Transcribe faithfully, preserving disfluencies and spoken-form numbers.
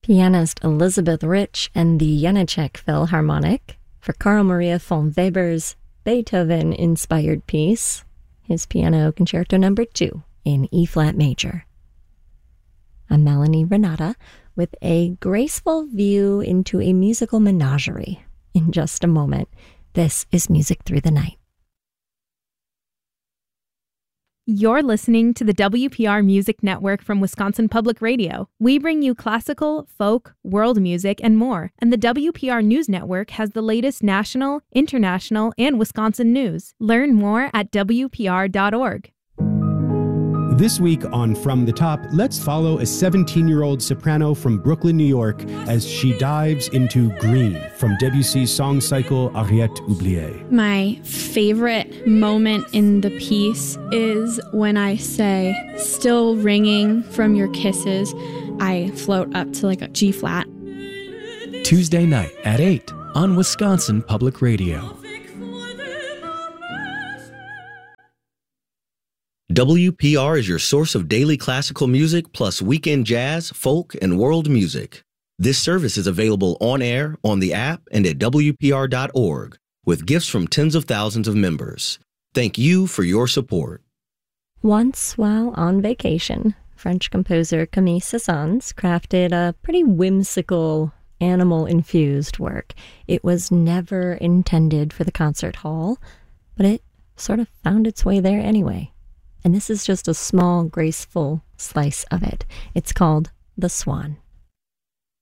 pianist Elizabeth Rich and the Janáček Philharmonic for Carl Maria von Weber's Beethoven-inspired piece, his Piano Concerto Number two in E-flat major. I'm Melanie Renata with a graceful view into a musical menagerie. In just a moment, this is Music Through the Night. You're listening to the W P R Music Network from Wisconsin Public Radio. We bring you classical, folk, world music, and more. And the W P R News Network has the latest national, international, and Wisconsin news. Learn more at W P R dot org. This week on From the Top, let's follow a seventeen-year-old soprano from Brooklyn, New York, as she dives into Green from Debussy's song cycle Ariette Oubliée. My favorite moment in the piece is when I say, "Still ringing from your kisses." I float up to like a G flat. Tuesday night at eight on Wisconsin Public Radio. W P R is your source of daily classical music plus weekend jazz, folk, and world music. This service is available on air, on the app, and at W P R dot org, with gifts from tens of thousands of members. Thank you for your support. Once, while on vacation, French composer Camille Saint-Saëns crafted a pretty whimsical, animal-infused work. It was never intended for the concert hall, but it sort of found its way there anyway. And this is just a small, graceful slice of it. It's called The Swan.